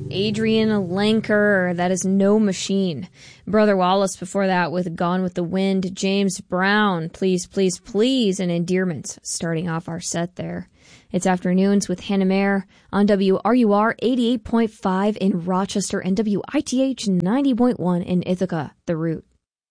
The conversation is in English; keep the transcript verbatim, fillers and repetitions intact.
Adrian Lenker, that is No Machine. Brother Wallace before that with Gone with the Wind. James Brown, Please, Please, Please, and Endearments starting off our set there. It's Afternoons with Hannah Mayer on W R U R eighty-eight point five in Rochester and W I T H ninety point one in Ithaca, The Root.